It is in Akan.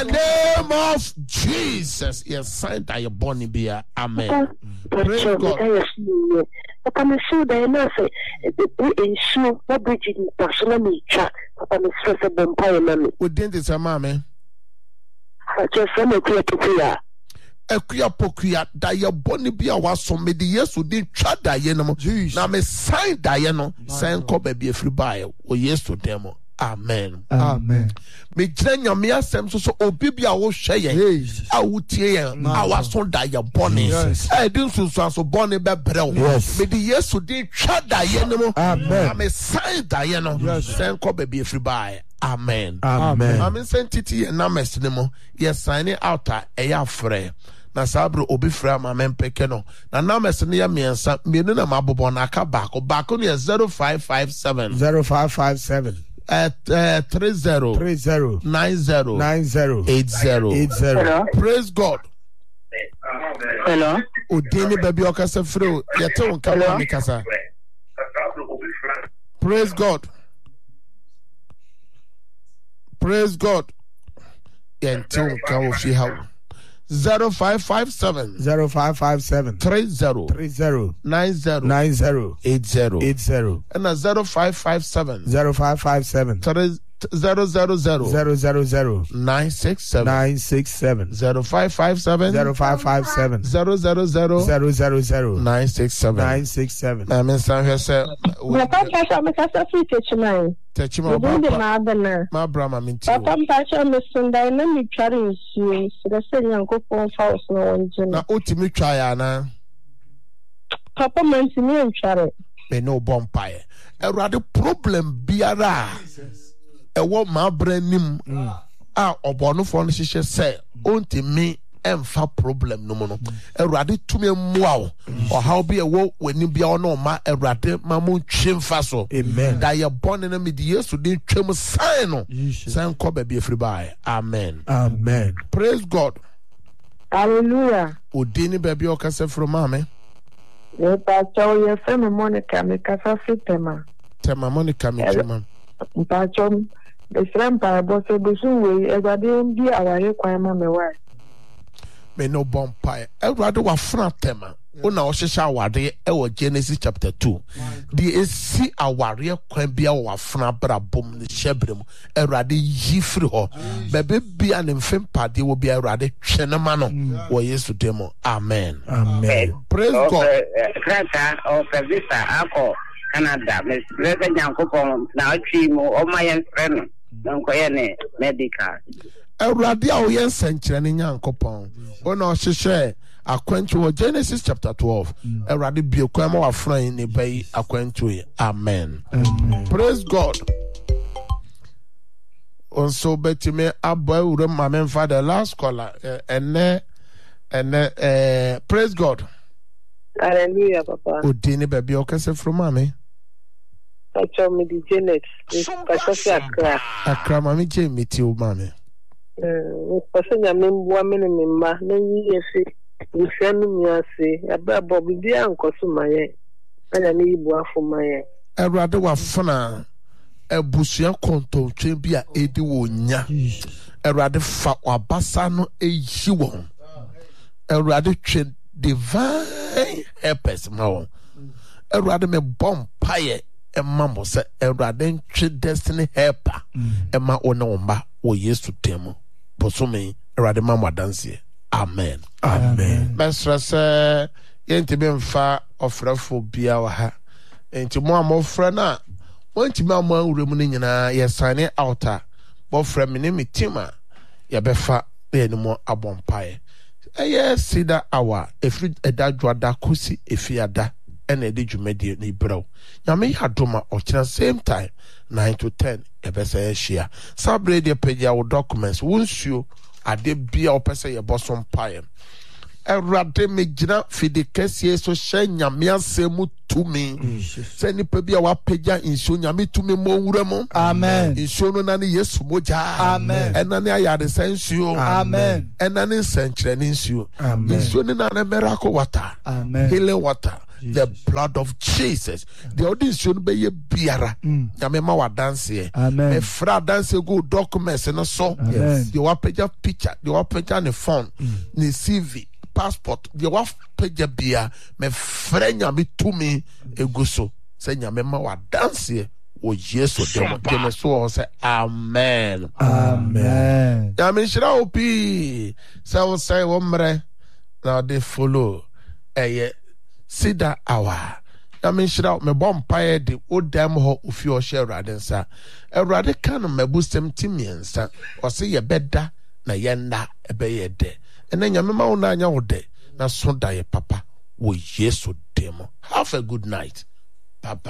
the name of Jesus. Yes, sign that you're born in here. Amen. Praise God. Papa, me sure that I know say ensure what bridge in personal nature. Papa, me stress a vampire mammy. We didn't this, mammy. I just am a clear to clear. Ekuya pokuya da ye boni bia waso me de Yesu din twa da ye no na me sign da ye no sign ko ba bia free buy o Yesu demo. Amen. Amen. Me gyina nyame asem so obi bia wo hwe ye a wotie ye a waso da ye boni e din sunsu aso boni be brɛ wo me de Yesu din twa da ye no na me sign da ye no sign ko ba bia free buy. Amen. Amen. Amen. Sentity and numbers nemo. Yes, signing out a free. Na sabro obi fra ma mempeke no. Na numbers ne ya miensa mienu na mabobo na aka baako. Baako ne 0557 0557 30 90 80. Praise God. Hello. Odini baby okasa free. Yete won kama mi kasa. Praise God. Praise God. Until come fi how 0557 30 90 80 and 0557 30 000 967 967 0557 000 967. I mean, some have said, Techima, my brother, I'm in Papa, Sunday, let me try to see the same uncle for house. No one, now, ultimate triana. Papa, meant to me and try it. May no bonfire. A rather problem, Biara. A what my brain nim or one for the say, only me. Emfa problem no mono erade tumi muawo or how be a wo when bia ono ma erade mamu twemfa so amen da ye born na me die Yesu din twem sign no sign ko ba be free by. Amen. Amen. Praise God. Hallelujah. Odini baby okase from mame ye pa cho ye feme Monica me kasa fitema tema Monica me tema pa cho the srampa bo so do so we erade bi aware kwan ma me wa me no bonfire erade wa fra tema una ohihia awade e wo Genesis chapter 2 the esi aware kwan bia wa fra bra bom ne hyebrem erade yi firi ho bebe bia ne mfempa de wo bia erade twenema no wo Yesu demo. Amen. Amen. Praise God. Krata of visa ako Canada me lebe nyankopon na atwi mu o mayen freno nkoye ne medical Erade a oyen senkyere ne nyankopon ona ohihye akwantu wo Genesis chapter 12 erade bie kwan ma wa fran ne bai akwantu. Amen. Praise God. Also betime aboy ure mamen for the last caller and praise God. Hallelujah, Papa. Odini baby okase from mame I told me the Janet. Accra mami je meti o mame person ya membo me ma na yi yefi nsenu mi ase ababo bi ankoso maye ana ni ibu afo maye erade wa fana ebusua kontontwe bi a edi wo nya erade fa wabasa no eyi won erade twe divine helpers ma won erade me bom paye emma mo se erade twe destiny helper emma ona womba wo Yesu temo posome erade mama danse. Amen. Amen. Mesra se yenti be mfa ofrafo bia wa ha enti mo amofra na wanti ma mo awurem ne nyina ye sign out a bo fra me ne mitima ye befa ye ne mo abompae eye sida awa efri edadwada kosi efiada ena edi dwumadi ne brew nyame hadoma okira same time 9 to 10 ebesa ye share sabre de page our documents wonsuo ade bia opese ye bosom pae erade megina fidikesie so hye nyame asemu tumi se nipa bia wa pagya insuo nyame tumi mo nwura mo. Amen. Insuo no na ne Yesu moja. Amen. Ena ne ayade sensuo. Amen. Ena ne nsenkyere ne insuo. Amen. Insuo ne na miracle water. Amen. Healing water. the blood of Jesus. The audience should be biara. Nyame wa dance here. Amen. Me fra dance go documents and so. Yes. The wa picture, the wa picture on the phone, the CV, passport. The wa picture bia me fra nyame to me eguso. Say nyame wa dance here. O Jesus, dem so say amen. Amen. Nyame shira opi. Say omre. Now they follow. Sida awa. Nyame shira me bom paye de odam ho ofi o share radensa. Erade kan me bustem timiensa. O say ye beda na yenda ebeye de. Ene nyame ma una anya wode na so da ye papa. Wo Yesu demo. Have a good night. Bye bye.